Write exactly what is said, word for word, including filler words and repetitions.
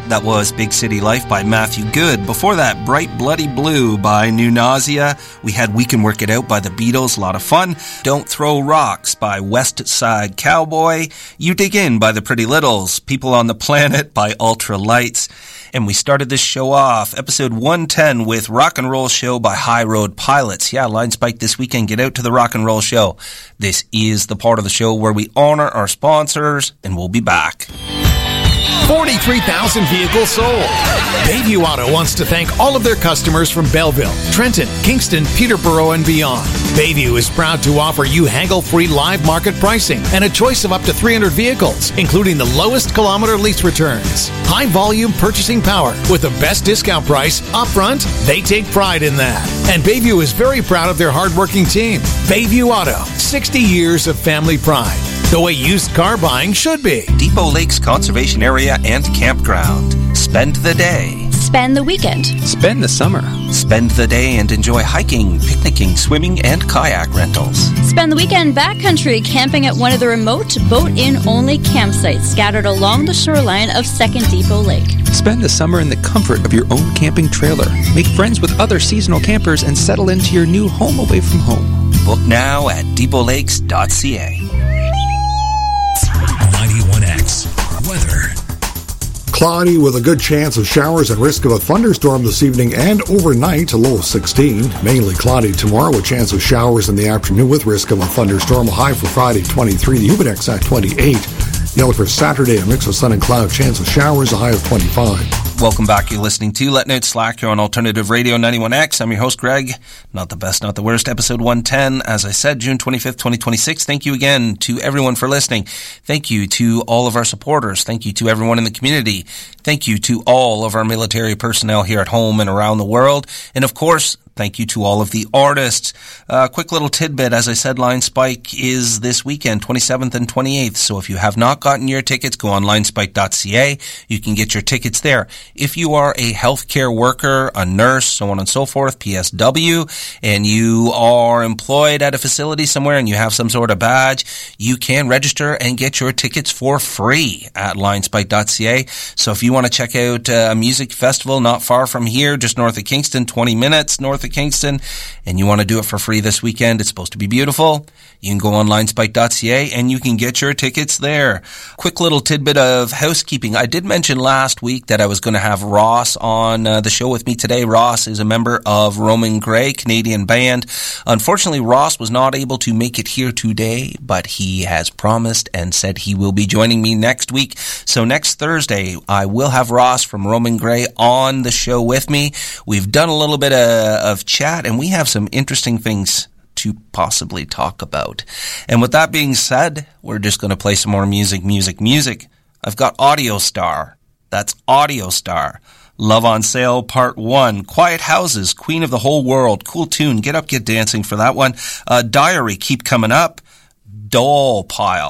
That was Big City Life by Matthew Good. Before that, Bright Bloody Blue by New Nausea. We had We Can Work It Out by the Beatles, a lot of fun. Don't Throw Rocks by West Side Cowboy. You Dig In by the Pretty Littles. People on the Planet by Ultra Lights. And we started this show off, episode one ten, with Rock and Roll Show by High Road Pilots. Yeah, Line Spike this weekend. Get out to the Rock and Roll Show. This is the part of the show where we honor our sponsors, and we'll be back. forty-three thousand vehicles sold. Bayview Auto wants to thank all of their customers from Belleville, Trenton, Kingston, Peterborough, and beyond. Bayview is proud to offer you haggle-free live market pricing and a choice of up to three hundred vehicles, including the lowest kilometer lease returns. High-volume purchasing power with the best discount price upfront. They take pride in that. And Bayview is very proud of their hardworking team. Bayview Auto, sixty years of family pride. The way used car buying should be. Depot Lakes Conservation Area and Campground. Spend the day. Spend the weekend. Spend the summer. Spend the day and enjoy hiking, picnicking, swimming, and kayak rentals. Spend the weekend backcountry camping at one of the remote boat-in only campsites scattered along the shoreline of Second Depot Lake. Spend the summer in the comfort of your own camping trailer. Make friends with other seasonal campers and settle into your new home away from home. Book now at depot lakes dot c a. ninety-one X Weather. Cloudy with a good chance of showers and risk of a thunderstorm this evening and overnight, a low of sixteen. Mainly cloudy tomorrow with chance of showers in the afternoon with risk of a thunderstorm. A high for Friday, twenty-three. The Humidex at twenty-eight. The outlook for Saturday, a mix of sun and cloud, chance of showers, a high of twenty-five. Welcome back. You're listening to Letting Out Slack here on Alternative Radio ninety-one X. I'm your host, Greg. Not the best, not the worst. Episode one ten. As I said, June twenty-fifth, twenty twenty-six. Thank you again to everyone for listening. Thank you to all of our supporters. Thank you to everyone in the community. Thank you to all of our military personnel here at home and around the world. And of course, thank you to all of the artists. A uh, quick little tidbit, as I said, Line Spike is this weekend, twenty-seventh and twenty-eighth. So if you have not gotten your tickets, go on line spike dot c a. You can get your tickets there. If you are a healthcare worker, a nurse, so on and so forth, P S W, and you are employed at a facility somewhere and you have some sort of badge, you can register and get your tickets for free at line spike dot c a. So if you want to check out a music festival not far from here, just north of Kingston, twenty minutes north of Kingston, and you want to do it for free this weekend, it's supposed to be beautiful, you can go on line spike dot c a and you can get your tickets there. Quick little tidbit of housekeeping. I did mention last week that I was going to have Ross on uh, the show with me today. Ross is a member of Roman Gray, Canadian band. Unfortunately, Ross was not able to make it here today, but he has promised and said he will be joining me next week. So next Thursday, I will have Ross from Roman Gray on the show with me. We've done a little bit of, of chat, and we have some interesting things to possibly talk about. And with that being said, we're just going to play some more music, music, music. I've got Audio Star. That's Audio Star. Love on Sale Part one. Quiet Houses, Queen of the Whole World. Cool tune. Get up, get dancing for that one. Uh, Diary, Keep Coming Up. Doll Pile.